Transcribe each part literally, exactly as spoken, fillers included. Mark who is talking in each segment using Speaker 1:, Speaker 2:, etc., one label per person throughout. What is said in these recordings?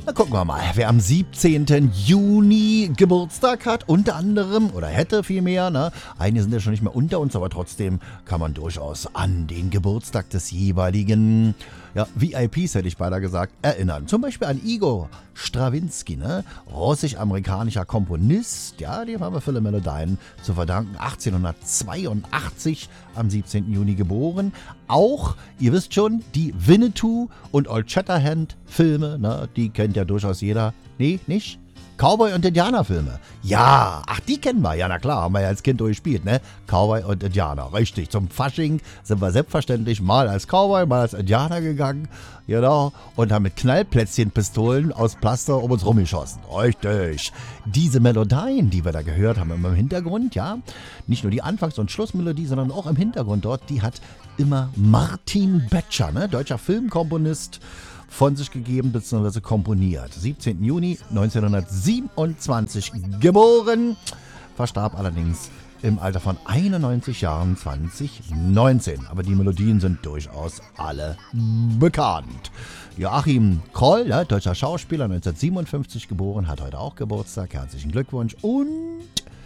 Speaker 1: Na, gucken wir mal, wer am siebzehnten Juni Geburtstag hat, unter anderem, oder hätte vielmehr, ne? Einige sind ja schon nicht mehr unter uns, aber trotzdem kann man durchaus an den Geburtstag des jeweiligen, ja, V I Ps, hätte ich beinahe gesagt, erinnern. Zum Beispiel an Igor Strawinski, ne? Russisch-amerikanischer Komponist, ja, dem haben wir viele Melodien zu verdanken. achtzehnhundertzweiundachtzig am siebzehnten Juni geboren. Auch, ihr wisst schon, die Winnetou und Old Shatterhand Filme, ne? Die kennt ja durchaus jeder. Nee, nicht? Cowboy- und Indianer-Filme. Ja, ach, die kennen wir. Ja, na klar, haben wir ja als Kind durchgespielt, ne? Cowboy und Indianer, richtig. Zum Fasching sind wir selbstverständlich mal als Cowboy, mal als Indianer gegangen, genau, und haben mit Knallplätzchenpistolen aus Plaster um uns rumgeschossen. Richtig. Diese Melodien, die wir da gehört haben immer im Hintergrund, ja, nicht nur die Anfangs- und Schlussmelodie, sondern auch im Hintergrund dort, die hat immer Martin Betscher, ne? Deutscher Filmkomponist, von sich gegeben bzw. komponiert. siebzehnten Juni neunzehnhundertsiebenundzwanzig geboren, verstarb allerdings im Alter von einundneunzig Jahren zwanzig neunzehn. Aber die Melodien sind durchaus alle bekannt. Joachim Kroll, ja, deutscher Schauspieler, neunzehnhundertsiebenundfünfzig geboren, hat heute auch Geburtstag. Herzlichen Glückwunsch. Und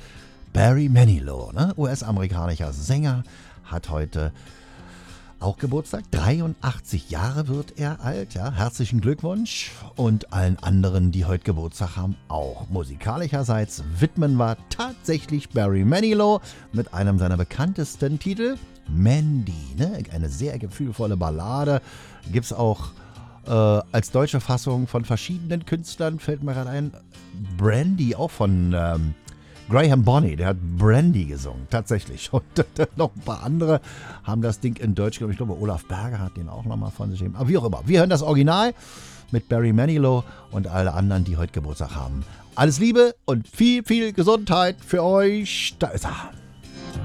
Speaker 1: Barry Manilow, ne, U S-amerikanischer Sänger, hat heute auch Geburtstag, dreiundachtzig Jahre wird er alt, ja, herzlichen Glückwunsch. Und allen anderen, die heute Geburtstag haben, auch. Musikalischerseits widmen wir tatsächlich Barry Manilow mit einem seiner bekanntesten Titel, Mandy, ne? Eine sehr gefühlvolle Ballade, gibt es auch äh, als deutsche Fassung von verschiedenen Künstlern, fällt mir gerade ein, Brandy, auch von ähm, Graham Bonney, der hat Brandy gesungen, tatsächlich. Und noch ein paar andere haben das Ding in Deutsch, glaube ich, glaube Olaf Berger hat den auch nochmal von sich gegeben. Aber wie auch immer, wir hören das Original mit Barry Manilow und alle anderen, die heute Geburtstag haben. Alles Liebe und viel, viel Gesundheit für euch. Da ist er.